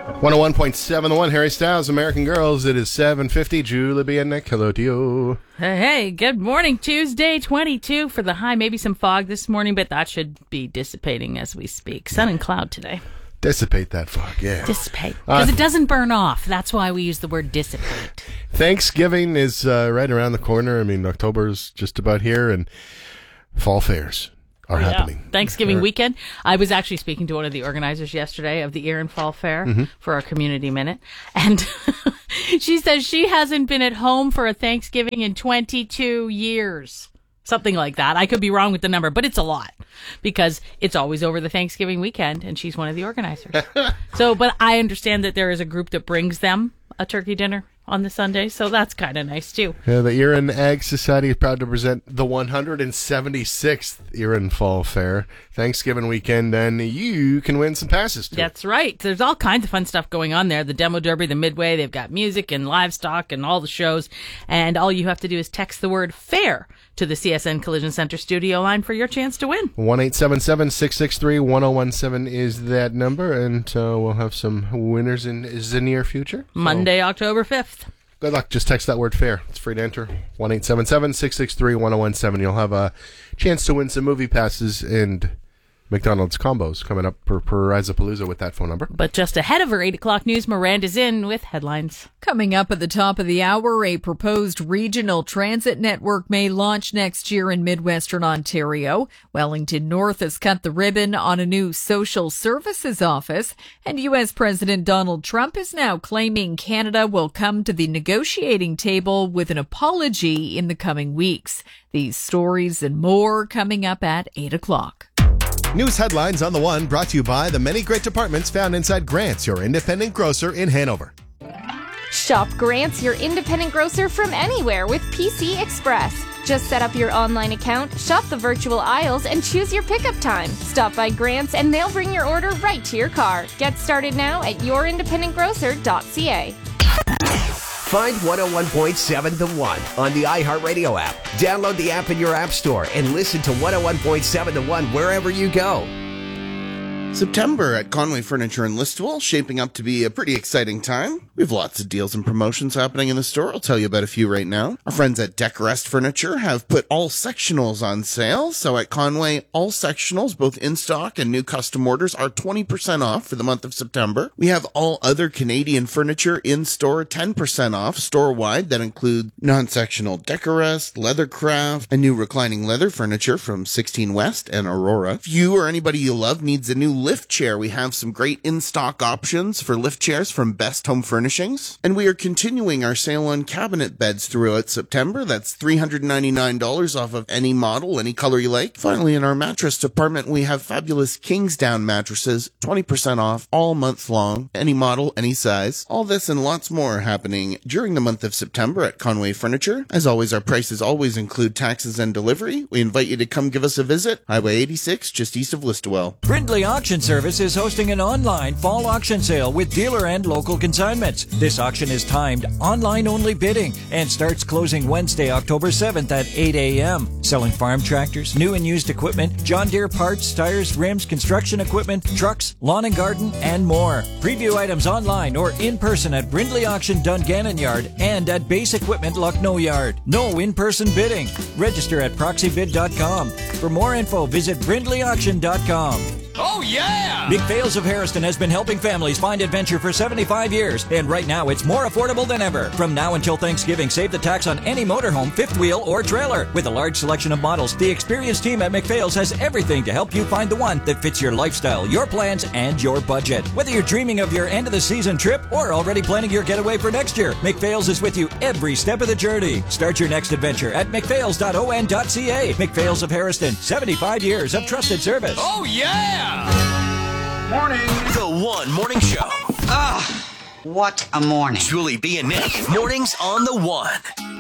101.7 The One, Harry Styles, American Girls. It is 7:50. Julie B. and Nick. Hello to you. Hey, good morning. Tuesday, 22 for the high. Maybe some fog this morning, but that should be dissipating as we speak. Sun and cloud today. Dissipate that fog, yeah. Dissipate. Because it doesn't burn off. That's why we use the word dissipate. Thanksgiving is right around the corner. I mean, October's just about here, and fall fairs are happening. Thanksgiving weekend. I was actually speaking to one of the organizers yesterday of the Erin Fall Fair for our Community Minute. And she says she hasn't been at home for a Thanksgiving in 22 years. Something like that. I could be wrong with the number, but it's a lot because it's always over the Thanksgiving weekend, and she's one of the organizers. But I understand that there is a group that brings them a turkey dinner on the Sunday, so that's kind of nice too. Yeah, the Erin Ag Society is proud to present the 176th Erin Fall Fair Thanksgiving weekend, and you can win some passes too. That's right. There's all kinds of fun stuff going on there. The Demo Derby, the Midway, they've got music and livestock and all the shows, and all you have to do is text the word FAIR to the CSN Collision Center studio line for your chance to win. 1-877-663-1017 is that number, and we'll have some winners in the near future. Monday, October 5th. Good luck. Just text that word FAIR. It's free to enter. 1-877-663-1017. You'll have a chance to win some movie passes and McDonald's combos coming up for Rizapalooza with that phone number. But just ahead of our 8 o'clock news, Miranda's in with headlines. Coming up at the top of the hour, a proposed regional transit network may launch next year in Midwestern Ontario. Wellington North has cut the ribbon on a new social services office. And U.S. President Donald Trump is now claiming Canada will come to the negotiating table with an apology in the coming weeks. These stories and more coming up at 8 o'clock. News headlines on The One brought to you by the many great departments found inside Grant's, your independent grocer in Hanover. Shop Grant's, your independent grocer from anywhere with PC Express. Just set up your online account, shop the virtual aisles, and choose your pickup time. Stop by Grant's and they'll bring your order right to your car. Get started now at yourindependentgrocer.ca. Find 101.7 The One on the iHeartRadio app. Download the app in your app store and listen to 101.7 The One wherever you go. September at Conway Furniture in Listowel, shaping up to be a pretty exciting time. We have lots of deals and promotions happening in the store. I'll tell you about a few right now. Our friends at Decorest Furniture have put all sectionals on sale. So at Conway, all sectionals, both in stock and new custom orders, are 20% off for the month of September. We have all other Canadian furniture in store, 10% off store-wide. That includes non-sectional Decorest, Leathercraft, and new reclining leather furniture from 16 West and Aurora. If you or anybody you love needs a new lift chair, we have some great in-stock options for lift chairs from Best Home Furnishings. And we are continuing our sale on cabinet beds throughout September. That's $399 off of any model, any color you like. Finally, in our mattress department, we have fabulous Kingsdown mattresses, 20% off all month long, any model, any size. All this and lots more happening during the month of September at Conway Furniture. As always, our prices always include taxes and delivery. We invite you to come give us a visit. Highway 86, just east of Listowel. Brindley Auction Service is hosting an online fall auction sale with dealer and local consignments. This auction is timed online-only bidding and starts closing Wednesday, October 7th at 8 a.m. Selling farm tractors, new and used equipment, John Deere parts, tires, rims, construction equipment, trucks, lawn and garden, and more. Preview items online or in person at Brindley Auction Dungannon Yard and at Base Equipment Lucknow Yard. No in-person bidding. Register at proxybid.com. For more info, visit brindleyauction.com. Oh, yeah! McPhail's of Harrison has been helping families find adventure for 75 years, and right now it's more affordable than ever. From now until Thanksgiving, save the tax on any motorhome, fifth wheel, or trailer. With a large selection of models, the experienced team at McPhail's has everything to help you find the one that fits your lifestyle, your plans, and your budget. Whether you're dreaming of your end-of-the-season trip or already planning your getaway for next year, McPhail's is with you every step of the journey. Start your next adventure at mcphails.on.ca. McPhail's of Harrison, 75 years of trusted service. Oh, yeah! Morning. The One Morning Show. What a morning. Julie B. and Nick. Mornings on The One.